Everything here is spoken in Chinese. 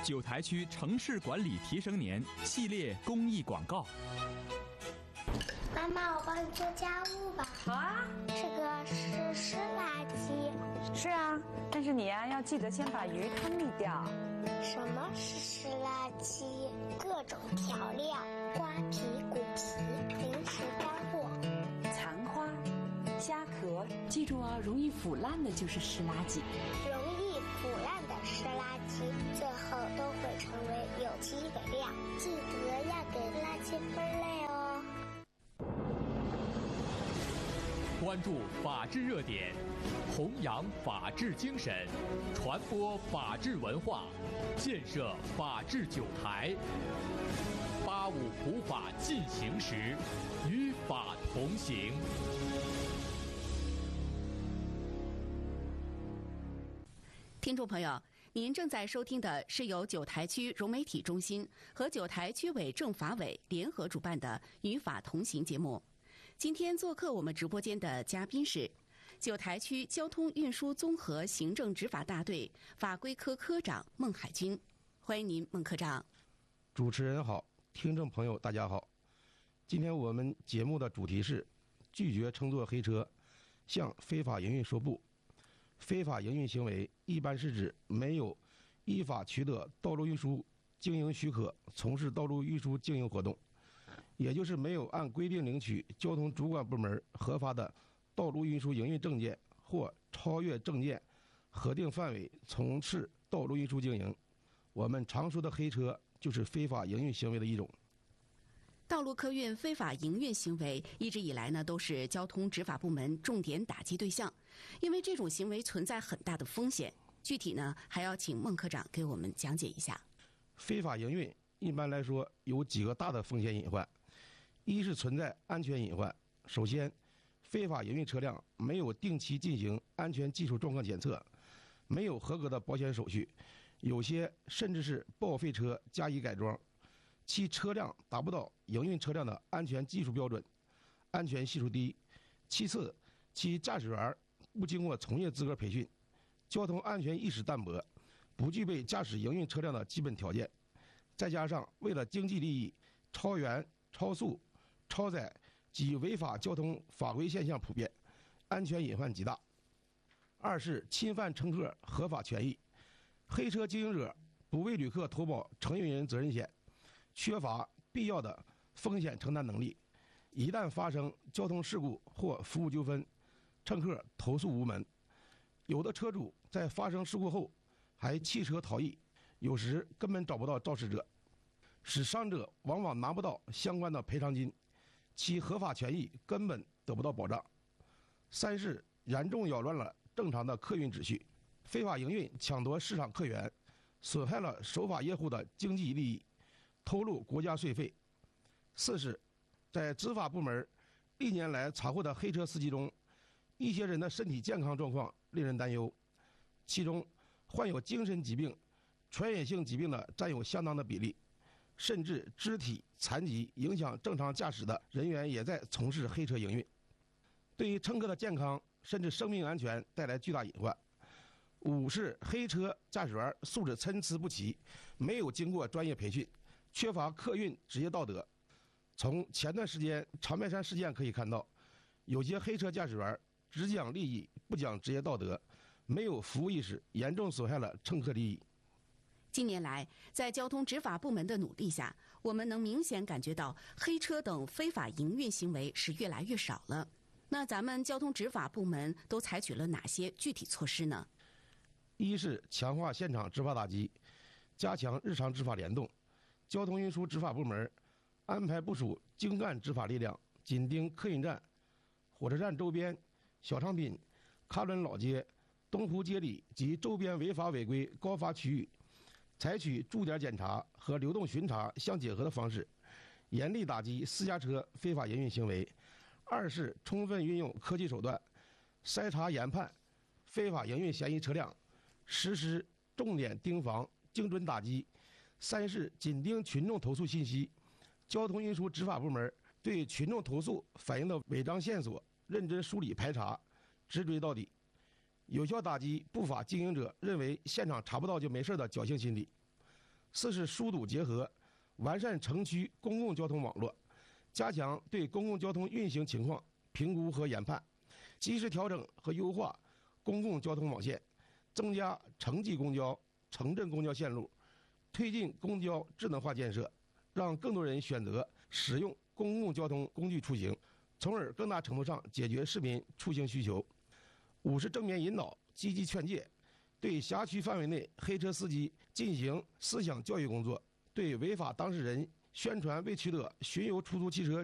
九台区城市管理提升年系列公益广告。 妈妈，我帮你做家务吧。 好啊。 这个是湿垃圾。 是啊，但是你要记得先把鱼汤沥掉。 什么是湿垃圾？各种调料、瓜皮、骨皮、零食干货、 残花、虾壳，记住哦，容易腐烂的就是湿垃圾。 容易腐烂的湿垃圾，最后都会成为有机肥料。记得要给垃圾分类哦。 关注法治热点，弘扬法治精神，传播法治文化，建设法治九台。85普法进行时，与法同行。 听众朋友，您正在收听的是由九台区融媒体中心和九台区委政法委联合主办的《与法同行》节目。今天做客我们直播间的嘉宾是九台区交通运输综合行政执法大队法规科科长孟海军，欢迎您，孟科长。 主持人好，听众朋友大家好。今天我们节目的主题是拒绝乘坐黑车，向非法营运说不。非法营运行为一般是指没有依法取得道路运输经营许可从事道路运输经营活动，也就是没有按规定领取交通主管部门核发的道路运输营运证件或超越证件核定范围从事道路运输经营。我们常说的黑车就是非法营运行为的一种。 道路客运非法营运行为一直以来呢，都是交通执法部门重点打击对象，因为这种行为存在很大的风险。具体呢，还要请孟科长给我们讲解一下。 非法营运一般来说有几个大的风险隐患，一是存在安全隐患。首先，非法营运车辆没有定期进行安全技术状况检测，没有合格的保险手续，有些甚至是报废车加以改装，其车辆达不到营运车辆的安全技术标准，安全系数低。其次，其驾驶员不经过从业资格培训，交通安全意识淡薄，不具备驾驶营运车辆的基本条件，再加上为了经济利益，超员、超速、超载及违法交通法规现象普遍，安全隐患极大。二是侵犯乘客合法权益，黑车经营者不为旅客投保承运人责任险，缺乏必要的风险承担能力，一旦发生交通事故或服务纠纷，乘客投诉无门。有的车主在发生事故后还弃车逃逸，有时根本找不到肇事者，使伤者往往拿不到相关的赔偿金，其合法权益根本得不到保障。三是严重扰乱了正常的客运秩序，非法营运抢夺市场客源，损害了守法业户的经济利益，偷入国家税费。四是在执法部门历年来查获的黑车司机中，一些人的身体健康状况令人担忧，其中患有精神疾病、传染性疾病的占有相当的比例，甚至肢体残疾影响正常驾驶的人员也在从事黑车营运，对于乘客的健康甚至生命安全带来巨大隐患。五是黑车驾驶员素质参差不齐，没有经过专业培训，缺乏客运职业道德。从前段时间长白山事件可以看到，有些黑车驾驶员只讲利益不讲职业道德，没有服务意识，严重损害了乘客利益。 近年来，在交通执法部门的努力下，我们能明显感觉到黑车等非法营运行为是越来越少了。那咱们交通执法部门都采取了哪些具体措施呢？ 一是强化现场执法打击，加强日常执法联动。交通运输执法部门安排部署精干执法力量，紧盯客运站、火车站周边、小商品、喀伦老街、东湖街里及周边违法违规高发区域，采取驻点检查和流动巡查相结合的方式，严厉打击私家车非法营运行为。二是充分运用科技手段，筛查研判非法营运嫌疑车辆，实施重点盯防、精准打击。三是紧盯群众投诉信息，交通运输执法部门对群众投诉反映的违章线索认真梳理排查，直追到底，有效打击不法经营者认为现场查不到就没事的侥幸心理。 四是疏堵结合，完善城区公共交通网络，加强对公共交通运行情况评估和研判，及时调整和优化公共交通网线，增加城际公交、城镇公交线路，推进公交智能化建设，让更多人选择使用公共交通工具出行，从而更大程度上解决市民出行需求。五是正面引导，积极劝诫，对辖区范围内黑车司机进行思想教育工作，对违法当事人宣传未取得巡游出租汽车